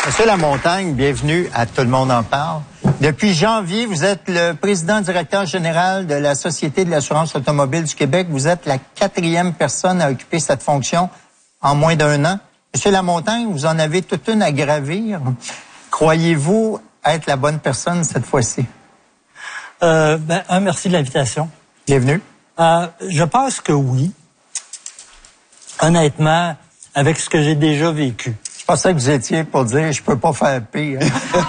Monsieur Lamontagne, bienvenue à Tout le monde en parle. Depuis janvier, vous êtes le président-directeur général de la Société de l'assurance automobile du Québec. Vous êtes la 4e personne à occuper cette fonction en moins d'1 an. Monsieur Lamontagne, vous en avez toute une à gravir. Croyez-vous être la bonne personne cette fois-ci? Merci de l'invitation. Bienvenue. Je pense que oui. Honnêtement, avec ce que j'ai déjà vécu. Je pensais que vous étiez pour dire « je peux pas faire pire ».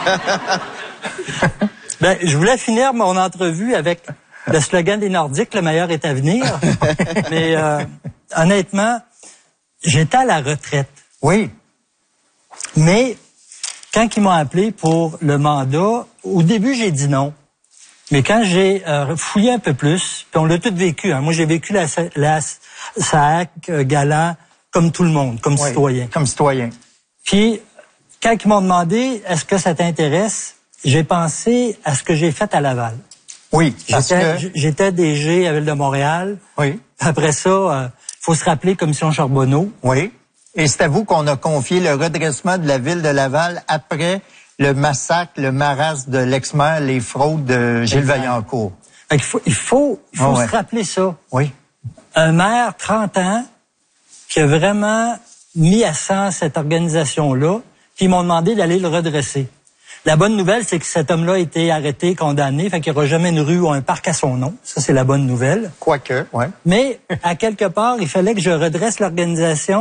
Je voulais finir mon entrevue avec le slogan des Nordiques, le meilleur est à venir. Mais honnêtement, j'étais à la retraite. Oui. Mais quand ils m'ont appelé pour le mandat, au début, j'ai dit non. Mais quand j'ai fouillé un peu plus, puis on l'a tout vécu. Moi, j'ai vécu la SAAC galant comme tout le monde, comme citoyen. Comme citoyen. Puis, quand ils m'ont demandé « est-ce que ça t'intéresse », j'ai pensé à ce que j'ai fait à Laval. Oui, j'étais DG à Ville de Montréal. Oui. Après ça, faut se rappeler Commission Charbonneau. Oui. Et c'est à vous qu'on a confié le redressement de la Ville de Laval après le massacre, le marasme de l'ex-maire, les fraudes de Gilles Vaillancourt. Il faut se rappeler ça. Oui. Un maire, 30 ans, qui a vraiment mis à sang cette organisation-là, puis ils m'ont demandé d'aller le redresser. La bonne nouvelle, c'est que cet homme-là a été arrêté, condamné, fait qu'il n'y aura jamais une rue ou un parc à son nom. Ça, c'est la bonne nouvelle. Quoique, oui. Mais, à quelque part, il fallait que je redresse l'organisation